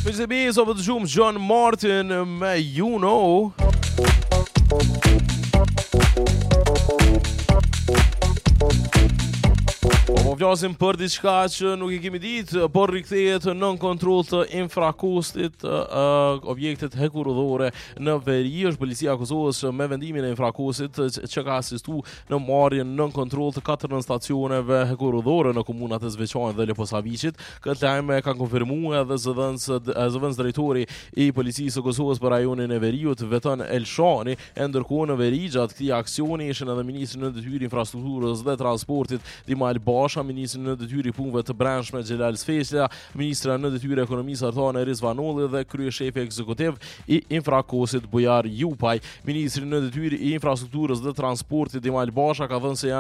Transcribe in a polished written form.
Mirë o të gjumë John Martin me You Know. Po flasim për diçka që nuk e kemi ditë, por rikthehet nën kontroll të infrakustit objektet hekurudhore në veri. Është policia e Kosovës me vendimin e infrakustit që ka asistuar në marrjen nën kontroll të 4 stacioneve hekurudhore në komunat e Zveçanit dhe Leposaviçit. Këtë lajm e ka konfirmuar edhe zëvendës drejtori i policisë së Kosovës për rajonin e Veriut, Veton Elshani. Ndërkohë në veri gjatë këtij aksioni ishin edhe ministri në detyrë infrastrukturës dhe transportit Dimal Basha, ministri në detyrë i punëve të brendshme Xhelal Sfesla, ministra në detyrë e ekonomisë Artane Rizvanolli dhe kryeshefi ekzekutiv i infrakusit Bujar Jupaj. Ministri në detyrë i infrastrukturës dhe transportit Dimal Basha ka thënë se